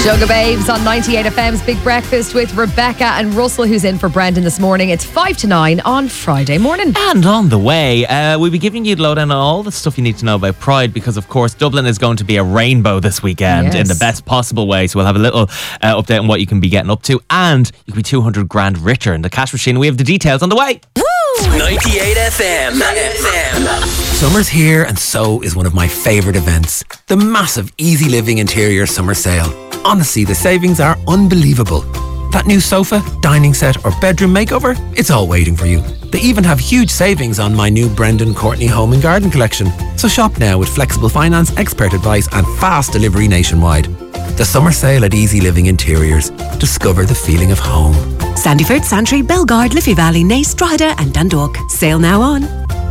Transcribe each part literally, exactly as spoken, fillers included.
Sugar Babes on ninety-eight F M's Big Breakfast with Rebecca and Russell, who's in for Brendan this morning. It's five to nine on Friday morning. And on the way, uh, we'll be giving you the lowdown on all the stuff you need to know about Pride, because of course Dublin is going to be a rainbow this weekend, yes, in the best possible way. So we'll have a little uh, update on what you can be getting up to, and you can be two hundred grand richer in the cash machine. We have the details on the way. Woo! ninety-eight F M. F M. Summer's here, and so is one of my favourite events, the massive Easy Living Interior Summer Sale. Honestly, the savings are unbelievable. That new sofa, dining set or bedroom makeover, it's all waiting for you. They even have huge savings on my new Brendan Courtney Home and Garden collection. So shop now with flexible finance, expert advice and fast delivery nationwide. The summer sale at Easy Living Interiors. Discover the feeling of home. Sandyford, Santry, Belgard, Liffey Valley, Naas, Drogheda and Dundalk. Sale now on.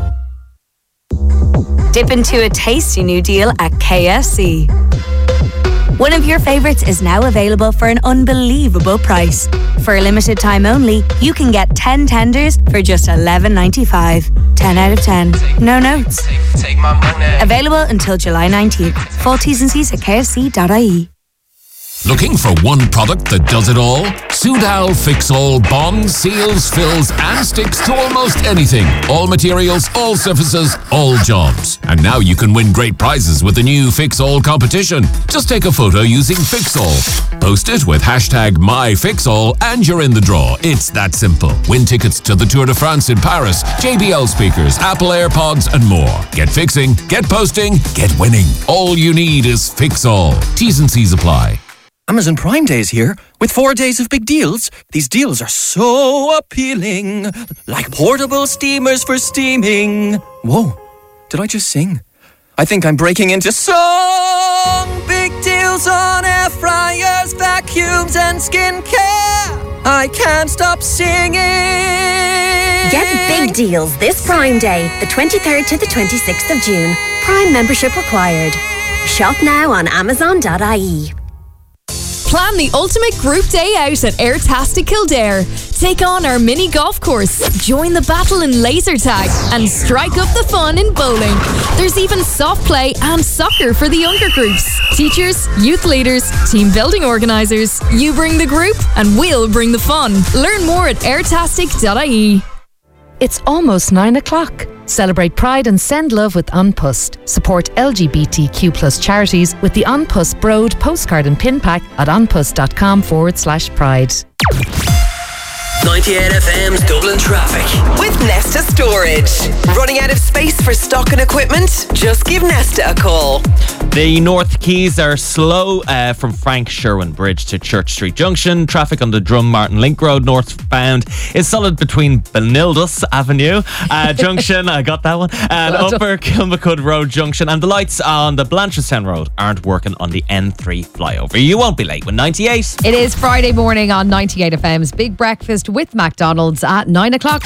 Dip into a tasty new deal at K F C. One of your favourites is now available for an unbelievable price. For a limited time only, you can get ten tenders for just eleven ninety-five. ten out of ten. No notes. Take my money. Available until July nineteenth. Full T's and C's at k f c dot i e. Looking for one product that does it all? Soudal Fix-All bonds, seals, fills and sticks to almost anything. All materials, all surfaces, all jobs. And now you can win great prizes with the new Fix-All competition. Just take a photo using Fix-All. Post it with hashtag MyFixAll and you're in the draw. It's that simple. Win tickets to the Tour de France in Paris, J B L speakers, Apple AirPods and more. Get fixing, get posting, get winning. All you need is Fix-All. T's and C's apply. Amazon Prime Day is here with four days of big deals. These deals are so appealing, like portable steamers for steaming. Whoa, did I just sing? I think I'm breaking into song. Big deals on air fryers, vacuums and skincare. I can't stop singing. Get big deals this Prime Day, the twenty-third to the twenty-sixth of June. Prime membership required. Shop now on amazon dot i e. Plan the ultimate group day out at Airtastic Kildare. Take on our mini golf course, join the battle in laser tag, and strike up the fun in bowling. There's even soft play and soccer for the younger groups. Teachers, youth leaders, team building organisers. You bring the group and we'll bring the fun. Learn more at airtastic dot i e. It's almost nine o'clock. Celebrate Pride and send love with An Post. Support L G B T Q plus charities with the An Post Broad postcard and pin pack at anpost.com forward slash pride. ninety-eight F M's Dublin traffic. With Nesta Storage. Running out of space for stock and equipment? Just give Nesta a call. The North Quays are slow uh, from Frank Sherwin Bridge to Church Street Junction. Traffic on the Drummartin Link Road northbound is solid between Benildus Avenue uh, Junction, I got that one, and well Upper Kilmacud Road Junction. And the lights on the Blanchardstown Road aren't working on the N three flyover. You won't be late with ninety-eight. It is Friday morning on ninety-eight F M's Big Breakfast with McDonald's at nine o'clock.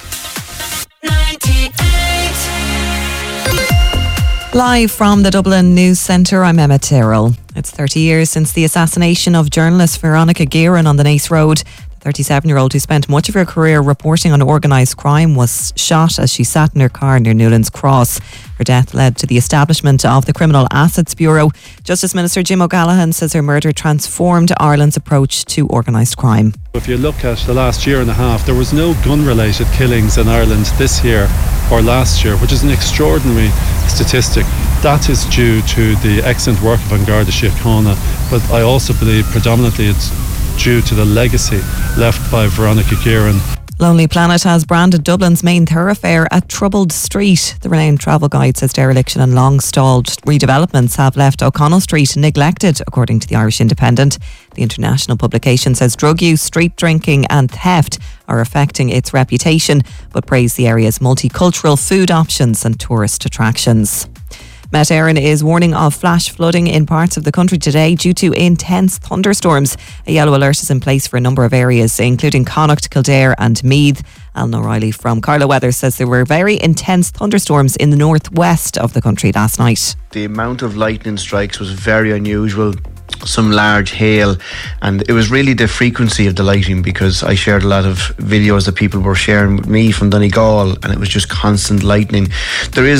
Live from the Dublin News Centre, I'm Emma Tyrrell. It's thirty years since the assassination of journalist Veronica Guerin on the Naas Road. The thirty-seven-year-old who spent much of her career reporting on organised crime was shot as she sat in her car near Newlands Cross. Her death led to the establishment of the Criminal Assets Bureau. Justice Minister Jim O'Callaghan says her murder transformed Ireland's approach to organised crime. If you look at the last year and a half, there was no gun-related killings in Ireland this year or last year, which is an extraordinary statistic. That is due to the excellent work of An Garda Síochána, but I also believe predominantly it's due to the legacy left by Veronica Guerin. Lonely Planet has branded Dublin's main thoroughfare a troubled street. The renowned travel guide says dereliction and long-stalled redevelopments have left O'Connell Street neglected, according to the Irish Independent. The international publication says drug use, street drinking and theft are affecting its reputation, but praised the area's multicultural food options and tourist attractions. Met Éireann is warning of flash flooding in parts of the country today due to intense thunderstorms. A yellow alert is in place for a number of areas, including Connacht, Kildare and Meath. Alan O'Reilly from Carlow Weather says there were very intense thunderstorms in the northwest of the country last night. The amount of lightning strikes was very unusual. Some large hail, and it was really the frequency of the lightning, because I shared a lot of videos that people were sharing with me from Donegal, and it was just constant lightning. There is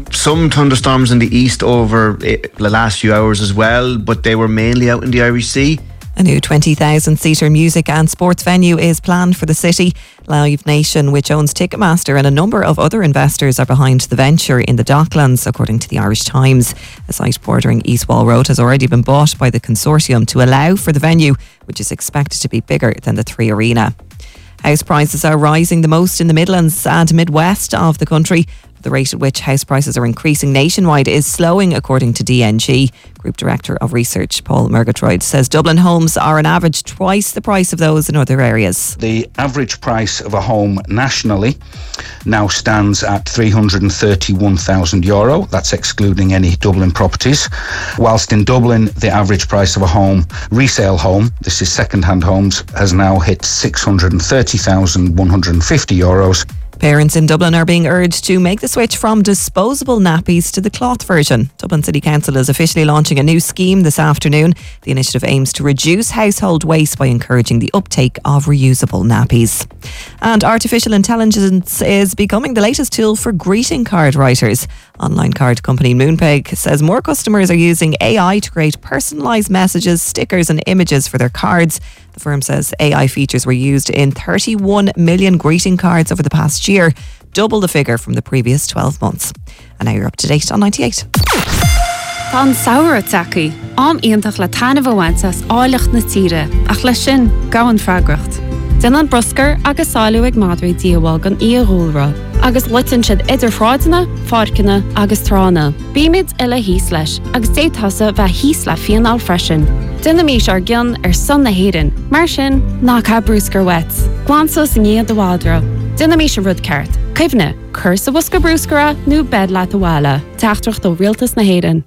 some thunderstorms in the east over the last few hours as well, but they were mainly out in the Irish Sea. A new twenty thousand seater music and sports venue is planned for the city. Live Nation, which owns Ticketmaster, and a number of other investors are behind the venture in the Docklands, according to the Irish Times. A site bordering East Wall Road has already been bought by the consortium to allow for the venue, which is expected to be bigger than the Three Arena. House prices are rising the most in the Midlands and Midwest of the country. The rate at which house prices are increasing nationwide is slowing, according to D N G. Group Director of Research Paul Murgatroyd says Dublin homes are on average twice the price of those in other areas. The average price of a home nationally now stands at three hundred thirty-one thousand euro. That's excluding any Dublin properties. Whilst in Dublin, the average price of a home, resale home, this is second-hand homes, has now hit six hundred thirty thousand one hundred fifty euros. Parents in Dublin are being urged to make the switch from disposable nappies to the cloth version. Dublin City Council is officially launching a new scheme this afternoon. The initiative aims to reduce household waste by encouraging the uptake of reusable nappies. And artificial intelligence is becoming the latest tool for greeting card writers. Online card company Moonpig says more customers are using A I to create personalised messages, stickers and images for their cards. The firm says A I features were used in thirty-one million greeting cards over the past year, double the figure from the previous twelve months. And now you're up to date on ninety-eight. Tá saoire tacaí, am íontach le tainmh bhaintas áileacht na tíre, ach le sin gahan freagracht. Den an broscar agus sáú ag madraí díomháil gan íoghúlra, agus litan siad idir fráideanna, fáirceanna agus trána. Bíimiid ile híos leis, agus détasa bheith híos le fianál freisin. Duna mís ar gcion ar son na héireann, mar sin ná cá brúscar wet. Glansos in iad do bhádra. Duna mís ar rud ceart. Cuimhne, cur sa bhusca brúscara nó bed leat a bhála. Teachtrach do rialtas na héireann.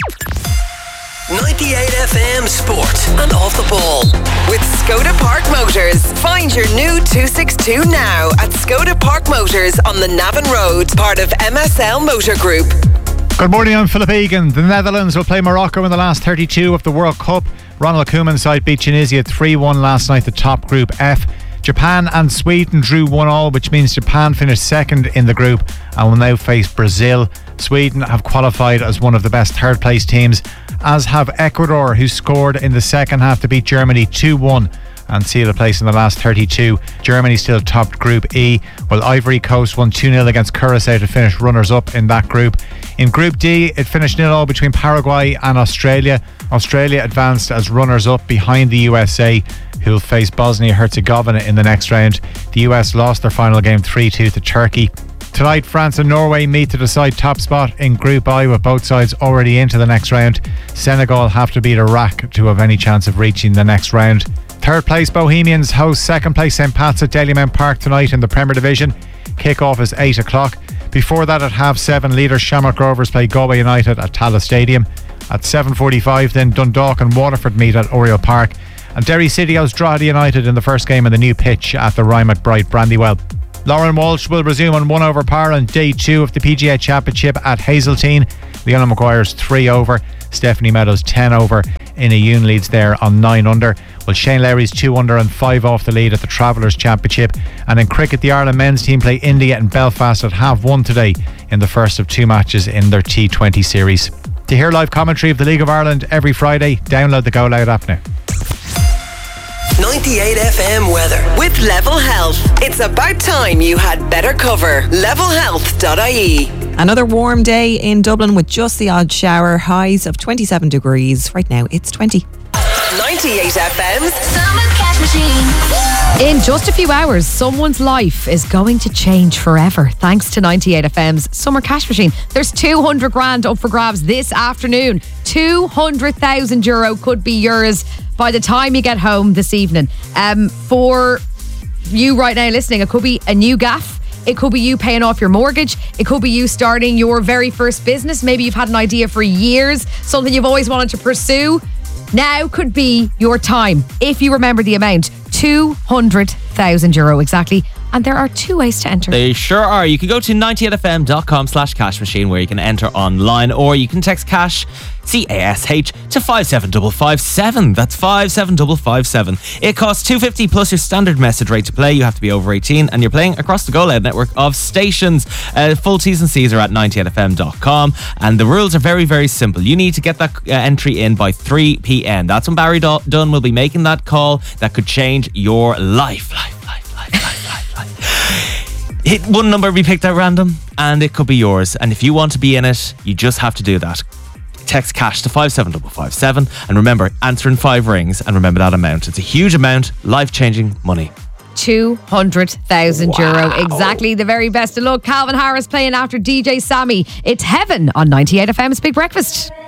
ninety-eight F M Sport and Off the Ball. With Skoda Park Motors. Find your new two sixty-two now at Skoda Park Motors on the Navan Road, part of M S L Motor Group. Good morning, I'm Philip Egan. The Netherlands will play Morocco in the last thirty-two of the World Cup. Ronald Koeman's side beat Tunisia three one last night, the top Group F. Japan and Sweden drew one all, which means Japan finished second in the group and will now face Brazil. Sweden have qualified as one of the best third place teams, as have Ecuador, who scored in the second half to beat Germany two one and seal a place in the last thirty-two. Germany still topped Group E, while Ivory Coast won two nil against Curacao to finish runners-up in that group. In Group D, it finished nil all between Paraguay and Australia. Australia advanced as runners-up behind the U S A, who'll face Bosnia-Herzegovina in the next round. The U S lost their final game three two to Turkey. Tonight, France and Norway meet to decide top spot in Group I, with both sides already into the next round. Senegal have to beat Iraq to have any chance of reaching the next round. Third place Bohemians host second place Saint Pat's at Dalymount Park tonight in the Premier Division. Kick-off is eight o'clock. Before that, at half seven, leaders Shamrock Rovers play Galway United at Tallaght Stadium. At seven forty-five, then Dundalk and Waterford meet at Oriel Park. And Derry City host Drogheda United in the first game on the new pitch at the Rye McBride Brandywell. Lauren Walsh will resume on one over par on day two of the P G A Championship at Hazeltine. Leona Maguire's three over. Stephanie Meadows ten over. Ina Yoon leads there on nine under. Well, Shane Lowry's two under and five off the lead at the Travellers Championship. And in cricket, the Ireland men's team play India in Belfast at half one today in the first of two matches in their T twenty series. To hear live commentary of the League of Ireland every Friday, download the Go Loud app now. ninety-eight F M weather with Level Health. It's about time you had better cover. level health dot I E. Another warm day in Dublin with just the odd shower. Highs of twenty-seven degrees. Right now it's twenty. ninety-eight F M's Summer Cash Machine. In just a few hours, someone's life is going to change forever thanks to ninety-eight F M's Summer Cash Machine. There's two hundred grand up for grabs this afternoon. two hundred thousand euro could be yours by the time you get home this evening. Um, for you right now listening, it could be a new gaff. It could be you paying off your mortgage. It could be you starting your very first business. Maybe you've had an idea for years, something you've always wanted to pursue. Now could be your time. If you remember the amount, two hundred thousand euro exactly. And there are two ways to enter. They sure are. You can go to ninety-eight fm.com slash cash machine where you can enter online, or you can text cash, C A S H, to five seven five five seven. That's five seven five five seven. It costs two dollars fifty plus your standard message rate to play. You have to be over eighteen, and you're playing across the Go Loud network of stations. Uh, full T's and C's are at ninety-eight f m dot com, and the rules are very, very simple. You need to get that uh, entry in by three p.m. That's when Barry Dunn will be making that call that could change your life. Life, life, life, life, life, life. Hit one number be picked at random, and it could be yours. And if you want to be in it, you just have to do that. Text cash to five seven five five seven, and remember, answer in five rings, and remember that amount. It's a huge amount, life-changing money. two hundred thousand euro. Exactly. The very best of luck. Calvin Harris playing after D J Sammy. It's Heaven on ninety-eight F M's Big Breakfast.